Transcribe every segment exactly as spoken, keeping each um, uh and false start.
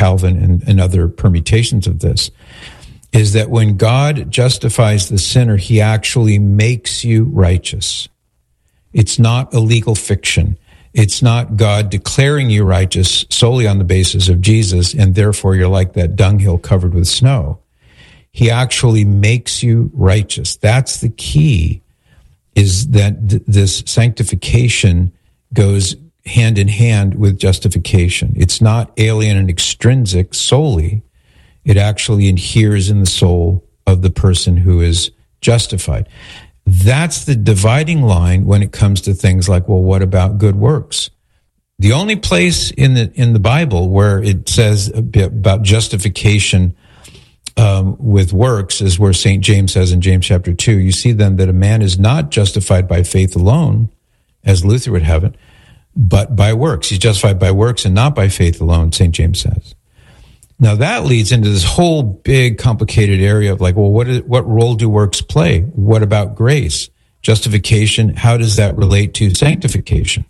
Calvin and, and other permutations of this, is that when God justifies the sinner, he actually makes you righteous. It's not a legal fiction. It's not God declaring you righteous solely on the basis of Jesus, and therefore you're like that dunghill covered with snow. He actually makes you righteous. That's the key, is that th- this sanctification goes hand in hand with justification. It's not alien and extrinsic solely. It actually adheres in the soul of the person who is justified. That's the dividing line when it comes to things like, well, what about good works? The only place in the in the Bible where it says a bit about justification um, with works is where Saint James says in James chapter two. You see then that a man is not justified by faith alone, as Luther would have it, but by works. He's justified by works and not by faith alone, Saint James says. Now that leads into this whole big complicated area of like, well, what is, what role do works play? What about grace? Justification, how does that relate to sanctification?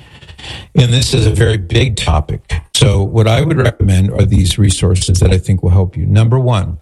And this is a very big topic. So what I would recommend are these resources that I think will help you. Number one,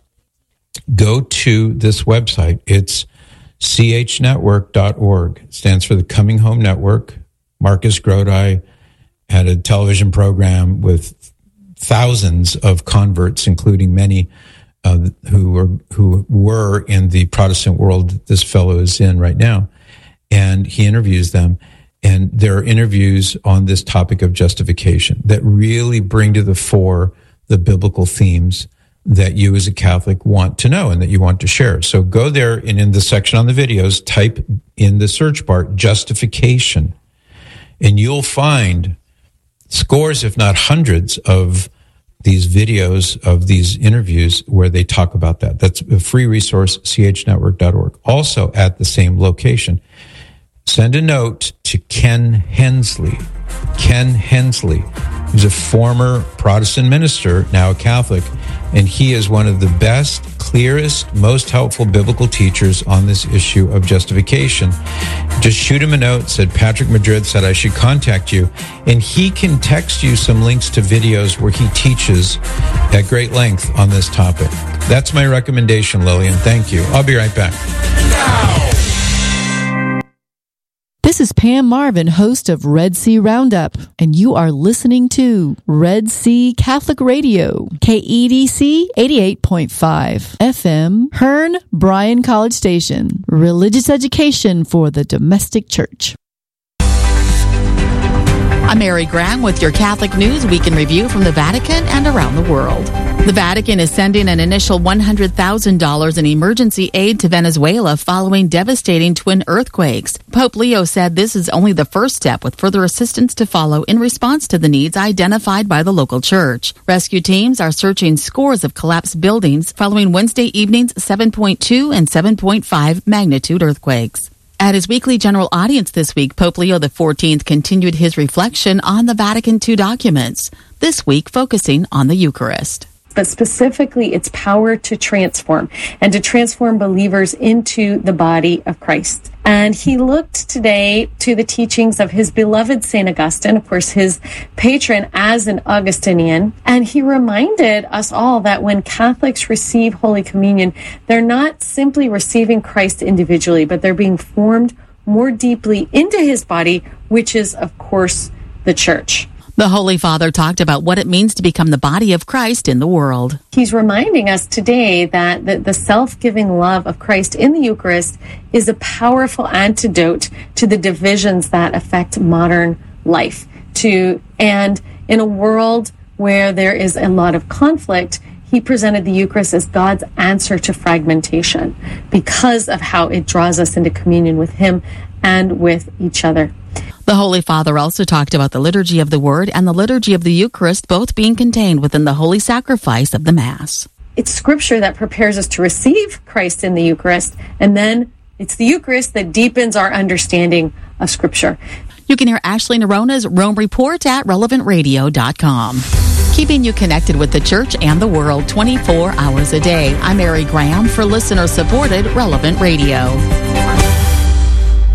go to this website. It's c h network dot org. It stands for the Coming Home Network. Marcus Grodi had a television program with thousands of converts, including many uh, who were who were in the Protestant world that this fellow is in right now. And he interviews them. And there are interviews on this topic of justification that really bring to the fore the biblical themes that you as a Catholic want to know and that you want to share. So go there, and in the section on the videos, type in the search bar, justification, and you'll find scores, if not hundreds, of these videos of these interviews where they talk about that. That's a free resource, c h network dot org. Also at the same location, send a note to Ken Hensley. Ken Hensley, who's a former Protestant minister, now a Catholic, and he is one of the best, clearest, most helpful biblical teachers on this issue of justification. Just shoot him a note, said Patrick Madrid said I should contact you, and he can text you some links to videos where he teaches at great length on this topic. That's my recommendation, Lillian. Thank you. I'll be right back. This is Pam Marvin, host of Red Sea Roundup, and you are listening to Red Sea Catholic Radio, K E D C eighty-eight point five F M, Hearn Bryan College Station, religious education for the domestic church. I'm Mary Graham with your Catholic News Week in Review from the Vatican and around the world. The Vatican is sending an initial one hundred thousand dollars in emergency aid to Venezuela following devastating twin earthquakes. Pope Leo said this is only the first step, with further assistance to follow in response to the needs identified by the local church. Rescue teams are searching scores of collapsed buildings following Wednesday evening's seven point two and seven point five magnitude earthquakes. At his weekly general audience this week, Pope Leo the fourteenth continued his reflection on the Vatican two documents, this week focusing on the Eucharist. But specifically its power to transform and to transform believers into the body of Christ. And he looked today to the teachings of his beloved Saint Augustine, of course, his patron as an Augustinian. And he reminded us all that when Catholics receive Holy Communion, they're not simply receiving Christ individually, but they're being formed more deeply into his body, which is, of course, the Church. The Holy Father talked about what it means to become the body of Christ in the world. He's reminding us today that the, the self-giving love of Christ in the Eucharist is a powerful antidote to the divisions that affect modern life. To and in a world where there is a lot of conflict, he presented the Eucharist as God's answer to fragmentation because of how it draws us into communion with him and with each other. The Holy Father also talked about the liturgy of the Word and the liturgy of the Eucharist, both being contained within the holy sacrifice of the Mass. It's Scripture that prepares us to receive Christ in the Eucharist, and then it's the Eucharist that deepens our understanding of Scripture. You can hear Ashley Nerona's Rome Report at relevant radio dot com. Keeping you connected with the Church and the world twenty-four hours a day. I'm Mary Graham for listener-supported Relevant Radio.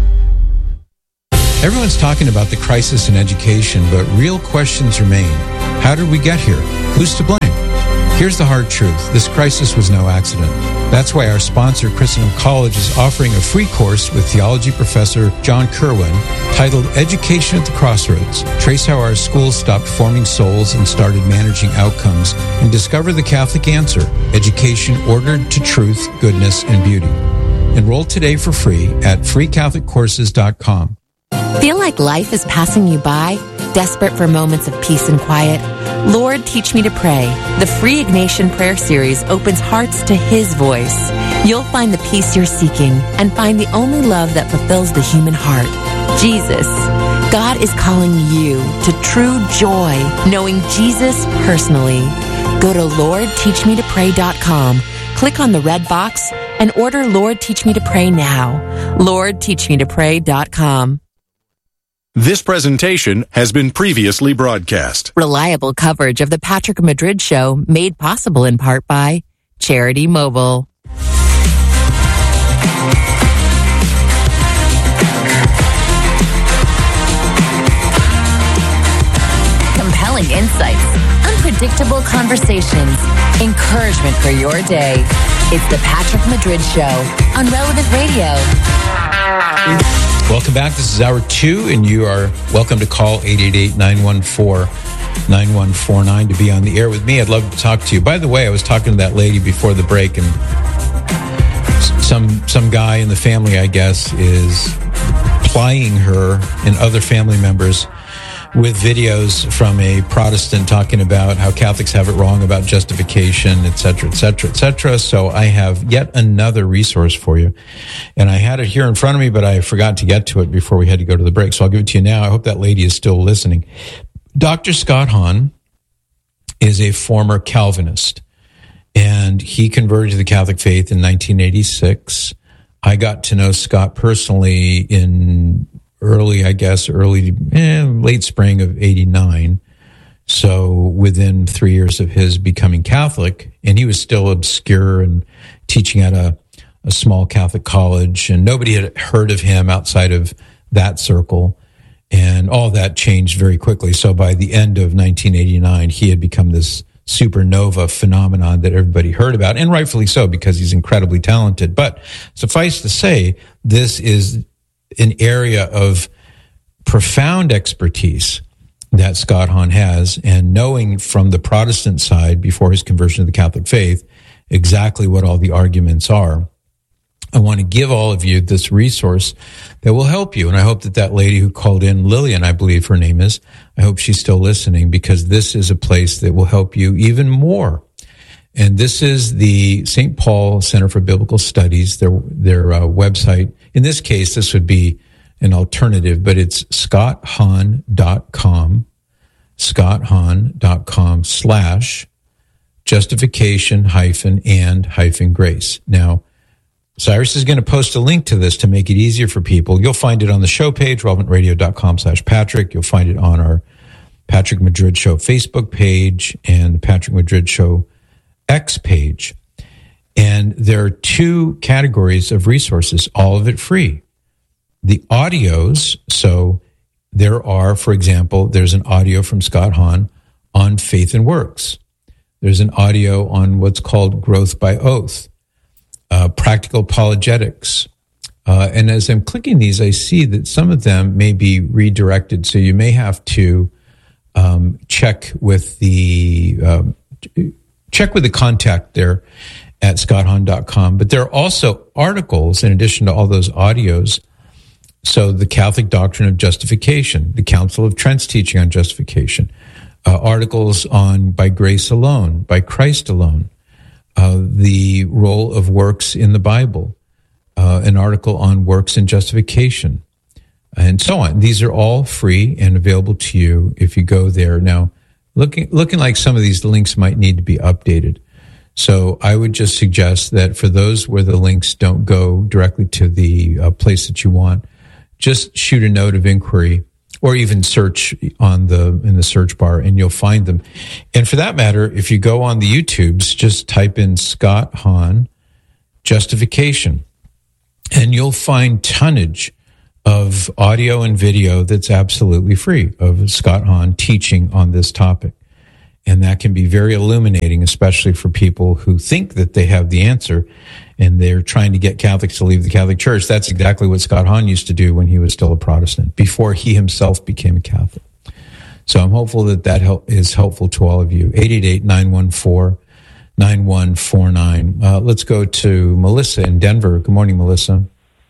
Everyone's talking about the crisis in education, but real questions remain. How did we get here? Who's to blame? Here's the hard truth. This crisis was no accident. That's why our sponsor, Christendom College, is offering a free course with theology professor John Kerwin titled Education at the Crossroads. Trace how our schools stopped forming souls and started managing outcomes, and discover the Catholic answer: education ordered to truth, goodness, and beauty. Enroll today for free at free catholic courses dot com. Feel like life is passing you by? Desperate for moments of peace and quiet? Lord, Teach Me to Pray. The free Ignatian Prayer Series opens hearts to His voice. You'll find the peace you're seeking and find the only love that fulfills the human heart: Jesus. God is calling you to true joy, knowing Jesus personally. Go to lord teach me to pray dot com, click on the red box, and order Lord Teach Me to Pray now. lord teach me to pray dot com. This presentation has been previously broadcast. Reliable coverage of the Patrick Madrid Show, made possible in part by Charity Mobile. Compelling insights, unpredictable conversations, encouragement for your day. It's the Patrick Madrid Show on Relevant Radio. Welcome back. This is hour two, and you are welcome to call eight eight eight, nine one four, nine one four nine to be on the air with me. I'd love to talk to you. By the way, I was talking to that lady before the break, and some some guy in the family, I guess, is plying her and other family members with videos from a Protestant talking about how Catholics have it wrong about justification, et cetera, et cetera, et cetera. So I have yet another resource for you. And I had it here in front of me, but I forgot to get to it before we had to go to the break. So I'll give it to you now. I hope that lady is still listening. Doctor Scott Hahn is a former Calvinist, and he converted to the Catholic faith in nineteen eighty-six. I got to know Scott personally in early, I guess, early, eh, late spring of eighty-nine. So within three years of his becoming Catholic, and he was still obscure and teaching at a, a small Catholic college, and nobody had heard of him outside of that circle. And all that changed very quickly. So by the end of nineteen eighty-nine, he had become this supernova phenomenon that everybody heard about, and rightfully so, because he's incredibly talented. But suffice to say, this is an area of profound expertise that Scott Hahn has, and knowing from the Protestant side before his conversion to the Catholic faith exactly what all the arguments are. I want to give all of you this resource that will help you. And I hope that that lady who called in, Lillian, I believe her name is, I hope she's still listening, because this is a place that will help you even more. And this is the Saint Paul Center for Biblical Studies, their their uh, website. In this case, this would be an alternative, but it's scott hahn dot com, scott hahn dot com slash justification hyphen and hyphen grace. Now, Cyrus is going to post a link to this to make it easier for people. You'll find it on the show page, relevant radio dot com slash Patrick. You'll find it on our Patrick Madrid Show Facebook page and the Patrick Madrid Show X page. And there are two categories of resources, all of it free. The audios, so there are, for example, there's an audio from Scott Hahn on faith and works. There's an audio on what's called growth by oath, uh, practical apologetics. Uh, and as I'm clicking these, I see that some of them may be redirected. So you may have to um, check with the um, check with the contact there at scott hahn dot com. But there are also articles in addition to all those audios. So the Catholic Doctrine of Justification, the Council of Trent's teaching on justification, uh, articles on by grace alone, by Christ alone, uh, the role of works in the Bible, uh, an article on works and justification, and so on. These are all free and available to you if you go there. Now, looking looking like some of these links might need to be updated. So I would just suggest that for those where the links don't go directly to the uh, place that you want, just shoot a note of inquiry or even search on the in the search bar and you'll find them. And for that matter, if you go on the YouTubes, just type in Scott Hahn justification and you'll find tonnage of audio and video that's absolutely free of Scott Hahn teaching on this topic. And that can be very illuminating, especially for people who think that they have the answer and they're trying to get Catholics to leave the Catholic Church. That's exactly what Scott Hahn used to do when he was still a Protestant, before he himself became a Catholic. So I'm hopeful that that help is helpful to all of you. eight eight eight, nine one four, nine one four nine. Uh, let's go to Melissa in Denver. Good morning, Melissa.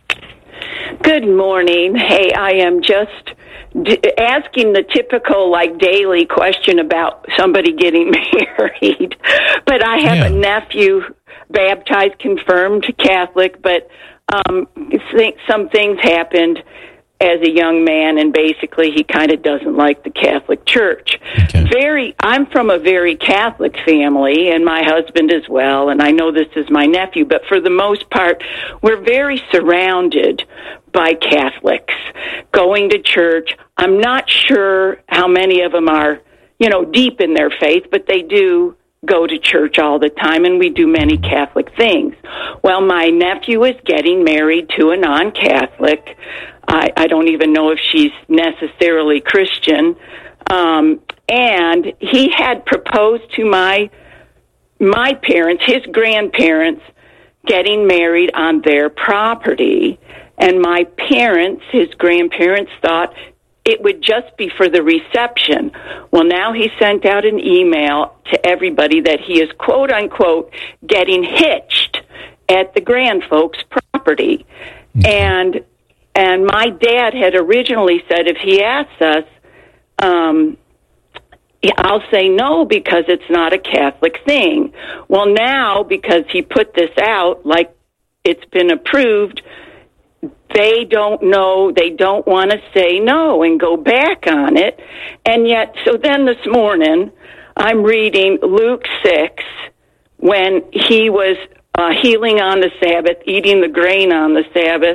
Good morning. Hey, I am just d- asking the typical, like, daily question about somebody getting married. But I have Yeah. a nephew, baptized, confirmed Catholic, but um, th- some things happened as a young man, and basically he kind of doesn't like the Catholic Church. Okay. Very, I'm from a very Catholic family, and my husband as well, and I know this is my nephew, but for the most part, we're very surrounded by Catholics going to church. I'm not sure how many of them are, you know, deep in their faith, but they do go to church all the time, and we do many Catholic things. Well, my nephew is getting married to a non-Catholic. I, I don't even know if she's necessarily Christian. Um, and he had proposed to my my parents, his grandparents, getting married on their property. And my parents, his grandparents, thought it would just be for the reception. Well, now he sent out an email to everybody that he is, quote unquote, getting hitched at the grand folks' property. And and my dad had originally said, if he asks us, um, I'll say no because it's not a Catholic thing. Well, now, because he put this out, like it's been approved, they don't know, they don't want to say no and go back on it. And yet, so then this morning, I'm reading Luke six, when he was uh, healing on the Sabbath, eating the grain on the Sabbath,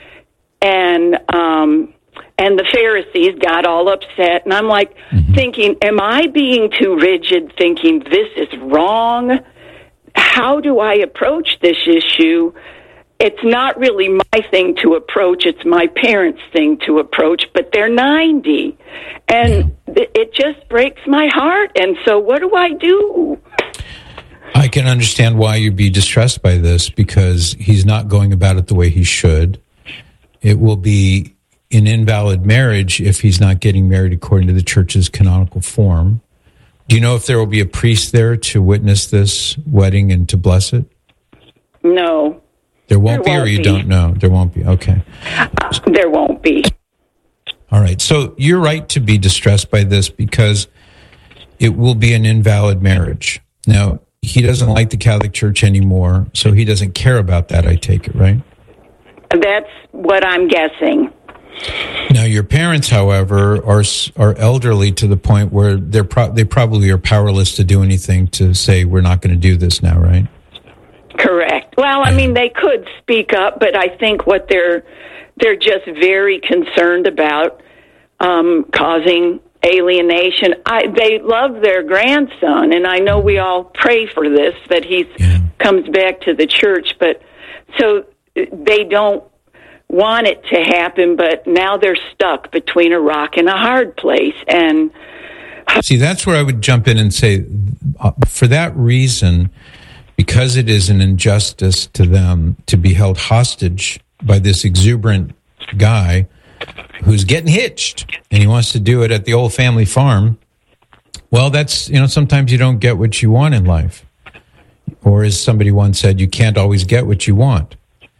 and um, and the Pharisees got all upset. And I'm like mm-hmm. thinking, am I being too rigid, thinking this is wrong? How do I approach this issue? It's not really my thing to approach. It's my parents' thing to approach, but they're ninety. And th- it just breaks my heart. And so what do I do? I can understand why you'd be distressed by this, because he's not going about it the way he should. It will be an invalid marriage if he's not getting married according to the church's canonical form. Do you know if there will be a priest there to witness this wedding and to bless it? No. There won't there be, won't or you be. Don't know? There won't be. Okay. Uh, there won't be. All right. So you're right to be distressed by this because it will be an invalid marriage. Now, he doesn't like the Catholic Church anymore, so he doesn't care about that, I take it, right? That's what I'm guessing. Now, your parents, however, are are elderly to the point where they're pro- they probably are powerless to do anything to say, we're not going to do this now, right? Correct. Well, I mean, they could speak up, but I think what they're they're just very concerned about um, causing alienation. I, they love their grandson, and I know we all pray for this, that he yeah. comes back to the church, but so they don't want it to happen, but now they're stuck between a rock and a hard place. And see, that's where I would jump in and say, uh, for that reason, because it is an injustice to them to be held hostage by this exuberant guy who's getting hitched, and he wants to do it at the old family farm. Well, that's, you know, sometimes you don't get what you want in life. Or as somebody once said, you can't always get what you want.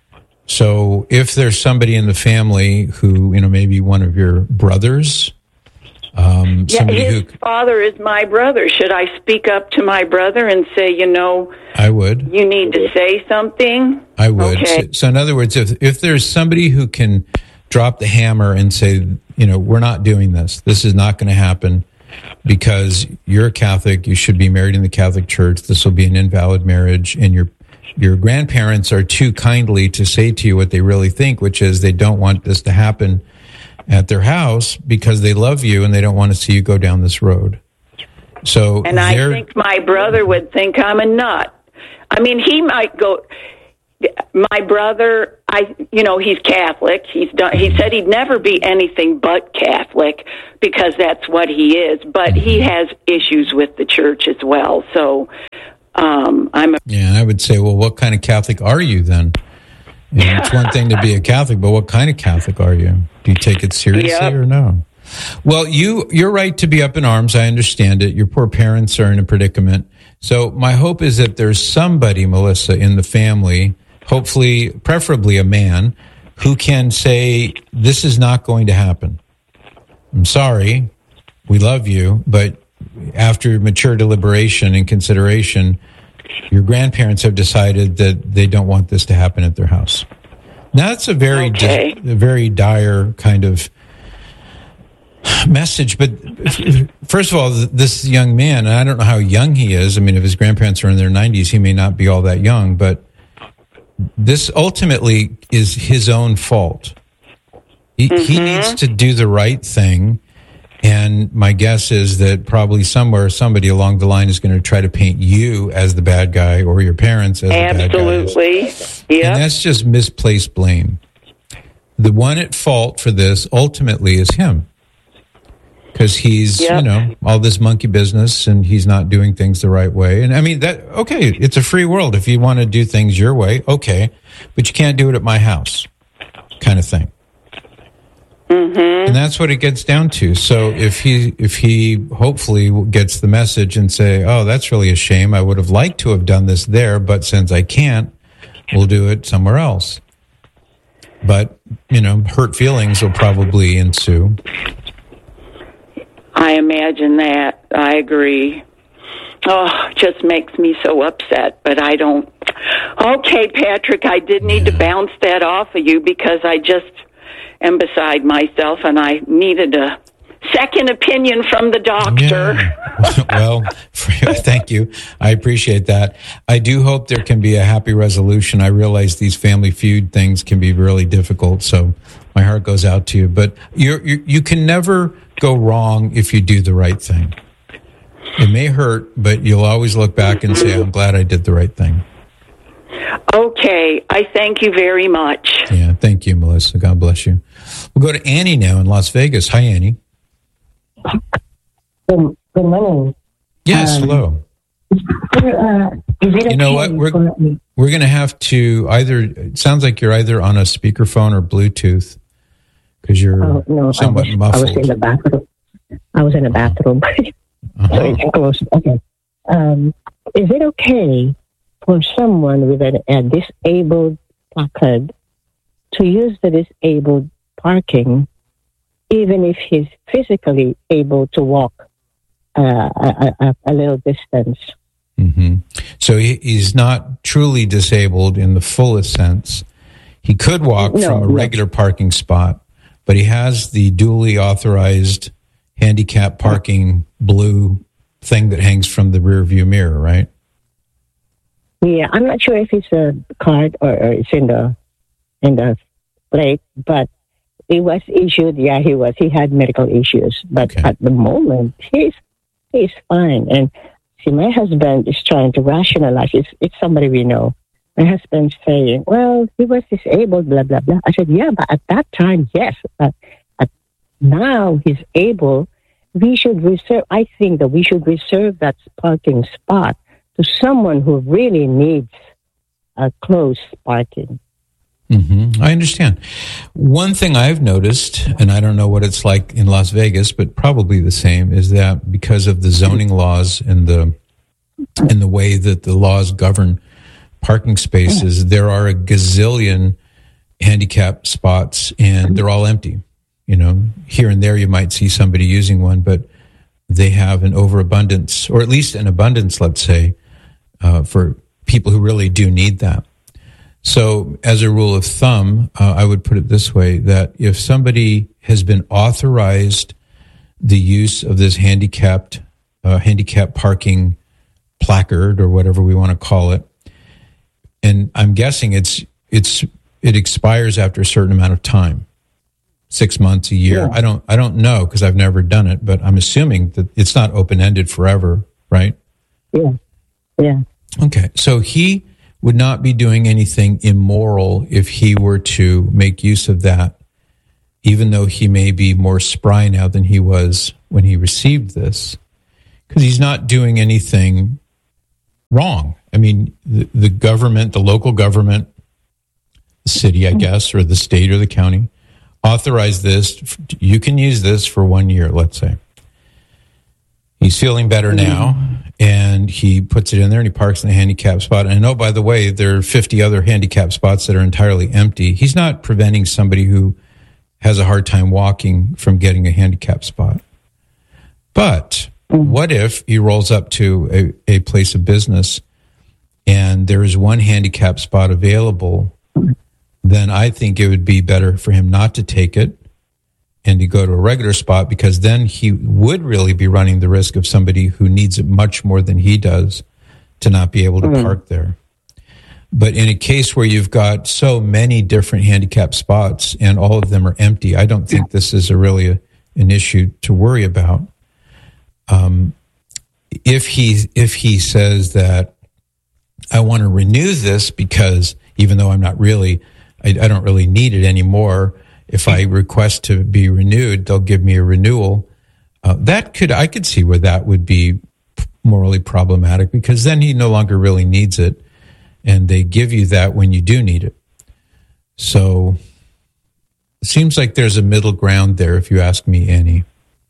So if there's somebody in the family who, you know, maybe one of your brothers, um, yeah, somebody his who father is my brother. Should I speak up to my brother and say, you know, I would. You need to say something? I would. Okay. So, so in other words, if if there's somebody who can drop the hammer and say, you know, we're not doing this. This is not going to happen because you're a Catholic. You should be married in the Catholic Church. This will be an invalid marriage, and your your grandparents are too kindly to say to you what they really think, which is they don't want this to happen at their house because they love you and they don't want to see you go down this road. So, and I think my brother would think I'm a nut. I mean, he might go. my brother, I, you know, he's Catholic. He's done, he said he'd never be anything but Catholic because that's what he is. But he has issues with the church as well. So um, I'm. A- yeah, I would say, well, what kind of Catholic are you then? You know, it's one thing to be a Catholic, but what kind of Catholic are you? Do you take it seriously yep. or no? Well, you you're right to be up in arms. I understand it. Your poor parents are in a predicament. So my hope is that there's somebody, Melissa, in the family, hopefully, preferably a man, who can say, this is not going to happen. I'm sorry, we love you, but after mature deliberation and consideration, your grandparents have decided that they don't want this to happen at their house. Now, that's a very, okay. di- a very dire kind of message, but first of all, this young man, and I don't know how young he is. I mean, if his grandparents are in their nineties, he may not be all that young, but this ultimately is his own fault. He, mm-hmm. he needs to do the right thing, and my guess is that probably somewhere, somebody along the line is going to try to paint you as the bad guy or your parents as Absolutely. the bad guys. Absolutely. And that's just misplaced blame. The one at fault for this ultimately is him. Because he's, yep. you know, all this monkey business and he's not doing things the right way. And I mean, that, okay, it's a free world. If you want to do things your way, okay, but you can't do it at my house, kind of thing. Mm-hmm. And that's what it gets down to. So if he, if he hopefully gets the message and say, oh, that's really a shame. I would have liked to have done this there, but since I can't, we'll do it somewhere else. But, you know, hurt feelings will probably ensue. I imagine that. I agree. Oh, it just makes me so upset, but I don't. Okay, Patrick, I did need yeah. to bounce that off of you because I just am beside myself and I needed a second opinion from the doctor. Yeah. Well, thank you. I appreciate that. I do hope there can be a happy resolution. I realize these family feud things can be really difficult, so my heart goes out to you. But you're, you you can never go wrong if you do the right thing. It may hurt, but you'll always look back and say, I'm glad I did the right thing. Okay. I thank you very much. Yeah, thank you, Melissa. God bless you. We'll go to Annie now in Las Vegas. Hi, Annie. Good, good morning. Yes, um, hello. Uh, is it you know okay what? We're, we're going to have to either, it sounds like you're either on a speakerphone or Bluetooth because you're oh, no, somewhat I was, muffled. I was in the bathroom. I was in the bathroom. uh-huh. So it's close. Okay. Um, is it okay for someone with an, a disabled placard to use the disabled parking even if he's physically able to walk uh, a, a, a little distance? Mm-hmm. So he, he's not truly disabled in the fullest sense. He could walk no, from a regular no. parking spot, but he has the duly authorized handicap parking blue thing that hangs from the rear view mirror, right? Yeah, I'm not sure if it's a card or, or it's in the in the plate, but it was issued. Yeah, he was. He had medical issues, but okay. at the moment, he's he's fine. And see, my husband is trying to rationalize. It's it's somebody we know. My husband's saying, "Well, he was disabled, blah blah blah." I said, "Yeah, but at that time, yes. But at now he's able. We should reserve. I think that we should reserve that parking spot to someone who really needs a close parking." Mm-hmm. I understand. One thing I've noticed, and I don't know what it's like in Las Vegas, but probably the same, is that because of the zoning laws and the and the way that the laws govern parking spaces, there are a gazillion handicap spots, and they're all empty. You know, here and there you might see somebody using one, but they have an overabundance, or at least an abundance, let's say, uh, for people who really do need that. So as a rule of thumb, uh, I would put it this way, that if somebody has been authorized the use of this handicapped, uh, handicap parking placard or whatever we want to call it, and I'm guessing it's, it's, it expires after a certain amount of time, six months, a year. Yeah. I don't, I don't know because I've never done it, but I'm assuming that it's not open-ended forever, right? Yeah. Yeah. Okay. So he would not be doing anything immoral if he were to make use of that, even though he may be more spry now than he was when he received this, because he's not doing anything wrong. I mean, the, the government, the local government, the city, I guess, or the state or the county, authorized this. You can use this for one year, let's say. He's feeling better now, and he puts it in there, and he parks in a handicap spot. And oh, by the way, there are fifty other handicap spots that are entirely empty. He's not preventing somebody who has a hard time walking from getting a handicap spot. But what if he rolls up to a, a place of business and there is one handicap spot available? Then I think it would be better for him not to take it and to go to a regular spot, because then he would really be running the risk of somebody who needs it much more than he does to not be able to mm. park there. But in a case where you've got so many different handicap spots and all of them are empty, I don't think this is a really a, an issue to worry about. Um, if he if he says that I want to renew this because even though I'm not really, I, I don't really need it anymore. If I request to be renewed, they'll give me a renewal. Uh, that could, I could see where that would be morally problematic, because then he no longer really needs it, and they give you that when you do need it. So it seems like there's a middle ground there, if you ask me, Annie.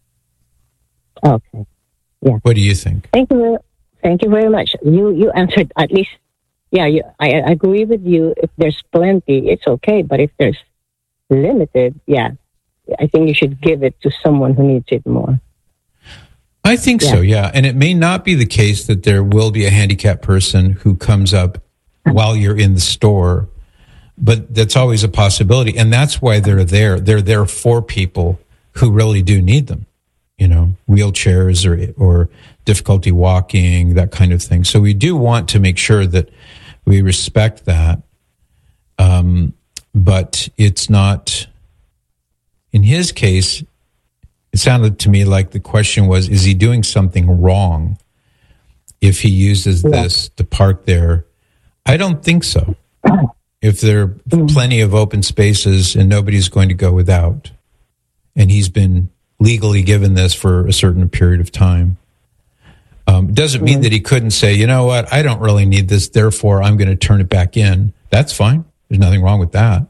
Okay. Yeah. What do you think? Thank you. Thank you very much. You you answered at least. Yeah, you, I, I agree with you. If there's plenty, it's okay. But if there's limited, yeah, I think you should give it to someone who needs it more. I think yeah. so, yeah. And it may not be the case that there will be a handicapped person who comes up while you're in the store, but that's always a possibility. And that's why they're there. They're there for people who really do need them, you know, wheelchairs or or difficulty walking, that kind of thing. So we do want to make sure that we respect that. Um, but it's not, in his case, it sounded to me like the question was, is he doing something wrong if he uses yeah. this to park there? I don't think so. If there are plenty of open spaces and nobody's going to go without, and he's been legally given this for a certain period of time, um, it doesn't mean that he couldn't say, you know what, I don't really need this, therefore I'm going to turn it back in. That's fine. There's nothing wrong with that.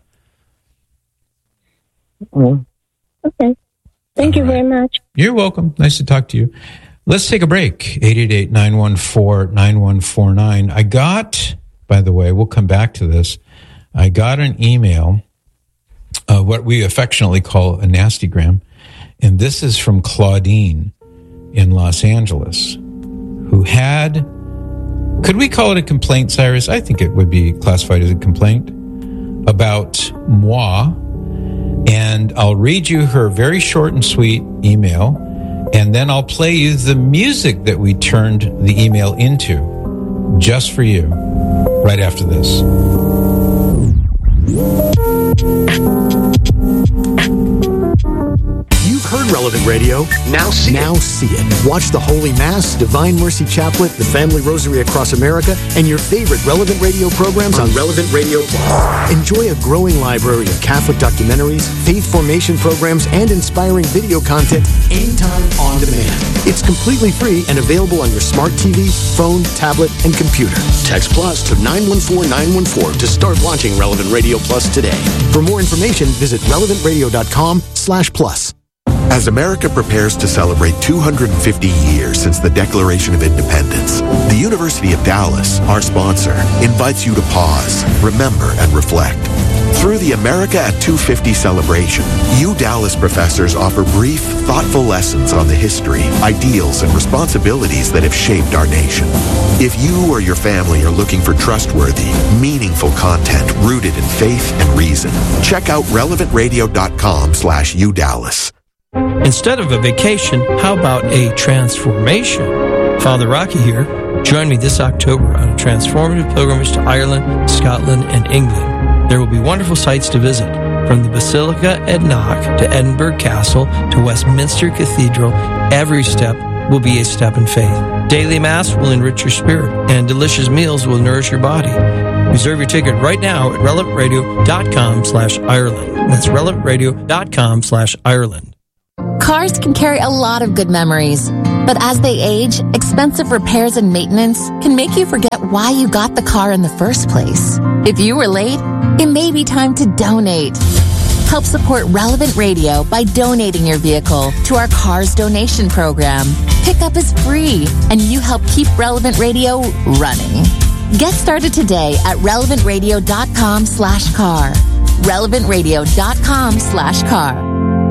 Mm. Okay. Thank All you right. very much. You're welcome. Nice to talk to you. Let's take a break. eight eight eight, nine one four, nine one four nine. I got, by the way, we'll come back to this. I got an email, uh, what we affectionately call a nastygram, and this is from Claudine in Los Angeles, who had, could we call it a complaint, Cyrus? I think it would be classified as a complaint about moi. And I'll read you her very short and sweet email, and then I'll play you the music that we turned the email into, just for you, right after this. You've heard Relevant Radio. Now see now it. Now see it. Watch the Holy Mass, Divine Mercy Chaplet, the Family Rosary Across America, and your favorite Relevant Radio programs on Relevant Radio Plus. Enjoy a growing library of Catholic documentaries, faith formation programs, and inspiring video content anytime on demand. It's completely free and available on your smart T V, phone, tablet, and computer. Text Plus to nine one four nine one four to start watching Relevant Radio Plus today. For more information, visit relevant radio dot com slash plus. As America prepares to celebrate two hundred fifty years since the Declaration of Independence, the University of Dallas, our sponsor, invites you to pause, remember, and reflect. Through the America at two fifty celebration, U Dallas professors offer brief, thoughtful lessons on the history, ideals, and responsibilities that have shaped our nation. If you or your family are looking for trustworthy, meaningful content rooted in faith and reason, check out relevant radio dot com slash U Dallas. Instead of a vacation, how about a transformation? Father Rocky here. Join me this October on a transformative pilgrimage to Ireland, Scotland, and England. There will be wonderful sights to visit, from the Basilica at Knock to Edinburgh Castle to Westminster Cathedral. Every step will be a step in faith. Daily Mass will enrich your spirit, and delicious meals will nourish your body. Reserve your ticket right now at relevantradio.com slash Ireland. That's relevantradio.com slash Ireland. Cars can carry a lot of good memories, but as they age, expensive repairs and maintenance can make you forget why you got the car in the first place. If you were late, it may be time to donate. Help support Relevant Radio by donating your vehicle to our Cars Donation Program. Pickup is free, and you help keep Relevant Radio running. Get started today at relevantradio.com slash car. relevantradio.com slash car.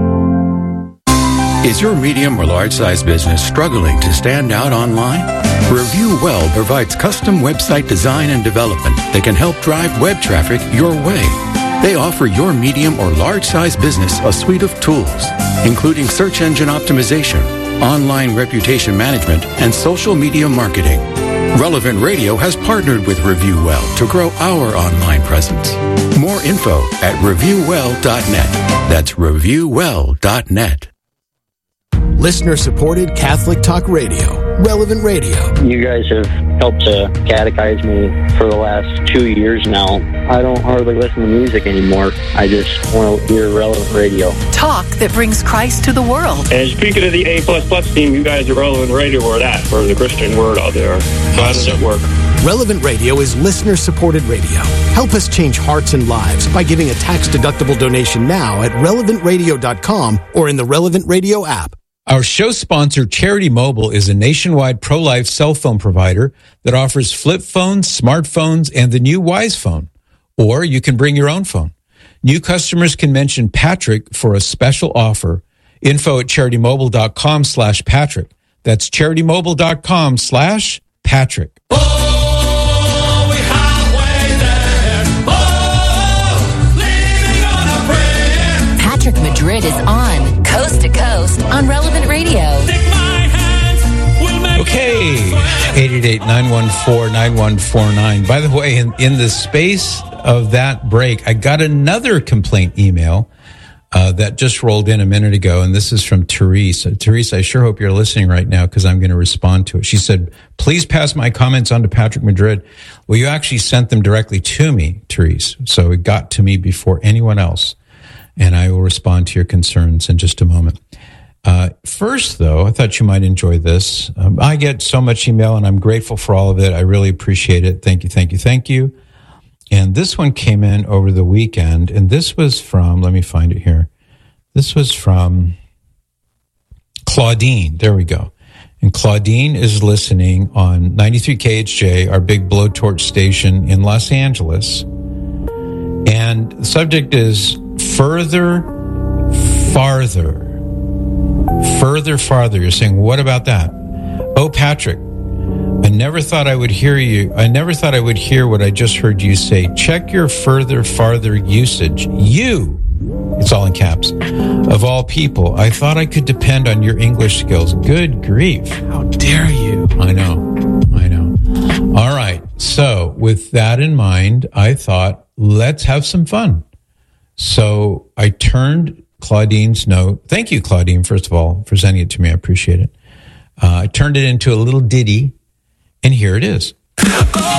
Is your medium or large size business struggling to stand out online? Review Well provides custom website design and development that can help drive web traffic your way. They offer your medium or large size business a suite of tools, including search engine optimization, online reputation management, and social media marketing. Relevant Radio has partnered with Review Well to grow our online presence. More info at review well dot net. That's review well dot net. Listener-supported Catholic Talk Radio, Relevant Radio. You guys have helped to catechize me for the last two years now. I don't hardly listen to music anymore. I just want to hear Relevant Radio. Talk that brings Christ to the world. And speaking of the A plus plus team, you guys are Relevant Radio or that, for the Christian word out there. So how does it work? Relevant Radio is listener-supported radio. Help us change hearts and lives by giving a tax-deductible donation now at relevant radio dot com or in the Relevant Radio app. Our show sponsor, Charity Mobile, is a nationwide pro-life cell phone provider that offers flip phones, smartphones, and the new Wise Phone. Or you can bring your own phone. New customers can mention Patrick for a special offer. Info at charitymobile.com slash Patrick. That's charitymobile.com slash Patrick. Patrick Madrid is on Coast to Coast on Relevant Radio. Okay, eight eight eight, nine one four, nine one four nine. By the way, in, in the space of that break, I got another complaint email uh, that just rolled in a minute ago, and this is from Therese. Uh, Therese, I sure hope you're listening right now because I'm going to respond to it. She said, please pass my comments on to Patrick Madrid. Well, you actually sent them directly to me, Therese, so it got to me before anyone else. And I will respond to your concerns in just a moment. Uh, first, though, I thought you might enjoy this. Um, I get so much email, and I'm grateful for all of it. I really appreciate it. Thank you, thank you, thank you. And this one came in over the weekend, and this was from, let me find it here. This was from Claudine. There we go. And Claudine is listening on ninety-three K H J, our big blowtorch station in Los Angeles. And the subject is Further, Farther. Further, farther. You're saying, what about that? Oh, Patrick, I never thought I would hear you. I never thought I would hear what I just heard you say. Check your further, farther usage. You, it's all in caps, of all people. I thought I could depend on your English skills. Good grief. How dare you? I know. I know. All right. So with that in mind, I thought, let's have some fun. So I turned Claudine's note. Thank you, Claudine, first of all, for sending it to me. I appreciate it. Uh, I turned it into a little ditty, and here it is.